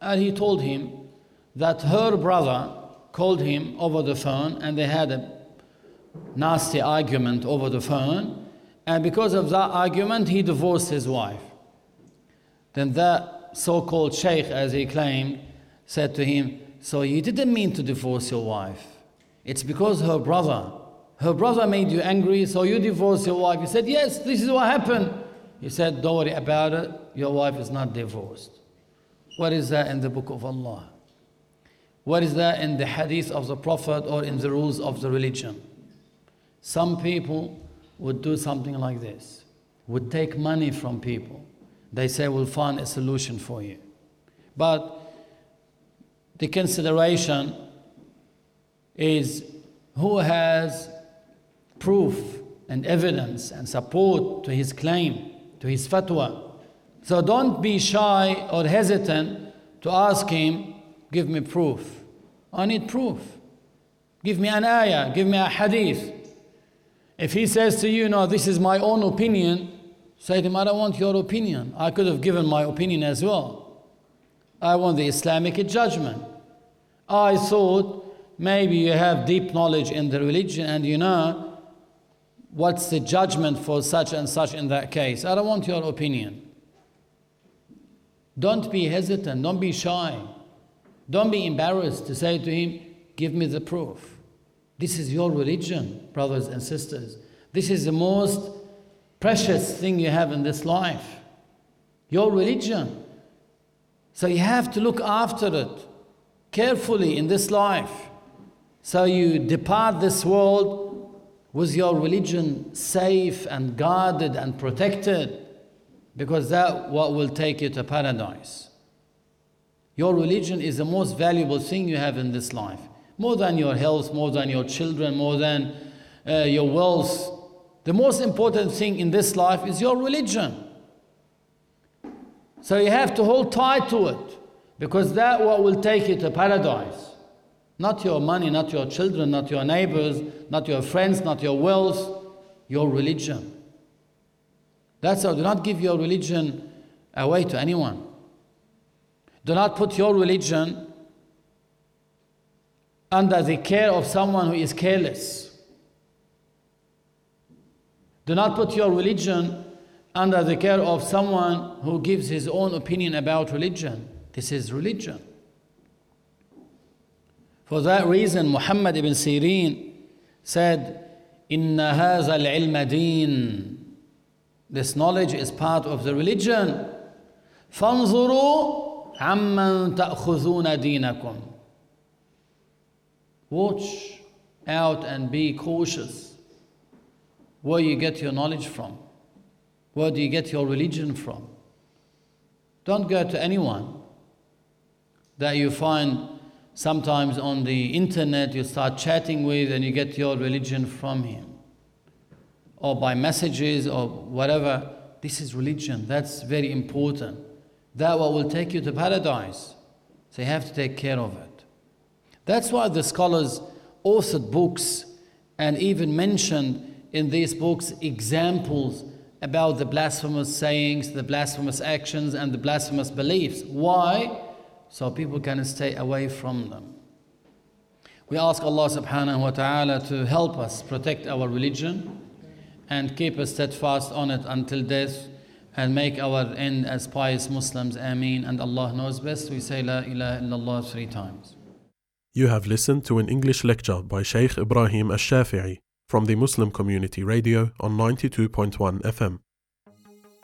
And he told him that her brother called him over the phone and they had a nasty argument over the phone, and because of that argument he divorced his wife. Then that so-called sheikh, as he claimed, said to him, so you didn't mean to divorce your wife. It's because her brother made you angry, so you divorced your wife. He said, yes, this is what happened. He said, don't worry about it, your wife is not divorced. What is that in the book of Allah? What is that in the hadith of the Prophet or in the rules of the religion? Some people would do something like this, would take money from people. They say, we'll find a solution for you. But the consideration is who has proof and evidence and support to his claim, to his fatwa. So don't be shy or hesitant to ask him, give me proof. I need proof. Give me an ayah, give me a hadith. If he says to you, no, this is my own opinion, say to him, I don't want your opinion. I could have given my opinion as well. I want the Islamic judgment. I thought maybe you have deep knowledge in the religion and you know what's the judgment for such and such in that case. I don't want your opinion. Don't be hesitant, don't be shy. Don't be embarrassed to say to him, give me the proof. This is your religion, brothers and sisters. This is the most precious thing you have in this life. Your religion. So you have to look after it carefully in this life. So you depart this world with your religion safe and guarded and protected, because that what will take you to paradise. Your religion is the most valuable thing you have in this life. More than your health, more than your children, more than your wealth. The most important thing in this life is your religion. So you have to hold tight to it, because that what will take you to paradise. Not your money, not your children, not your neighbors, not your friends, not your wealth, your religion. That's how, do not give your religion away to anyone. Do not put your religion under the care of someone who is careless. Do not put your religion under the care of someone who gives his own opinion about religion. This is religion. For that reason, Muhammad ibn Sirin said, Inna haza al-ilma deen. This knowledge is part of the religion. فَانْظُرُوا عَمَّنْ تَأْخُذُونَ دِينَكُمْ. Watch out and be cautious where you get your knowledge from. Where do you get your religion from? Don't go to anyone that you find sometimes on the internet, you start chatting with and you get your religion from him. Or by messages or whatever. This is religion. That's very important. That what will take you to paradise. So you have to take care of it. That's why the scholars authored books and even mentioned in these books examples about the blasphemous sayings, the blasphemous actions, and the blasphemous beliefs. Why? So people can stay away from them. We ask Allah subhanahu wa ta'ala to help us protect our religion and keep us steadfast on it until death, and make our end as pious Muslims. Ameen. And Allah knows best. We say La ilaha illallah 3 times. You have listened to an English lecture by Sheikh Ibrahim Al-Shafi'i from the Muslim Community Radio on 92.1 FM.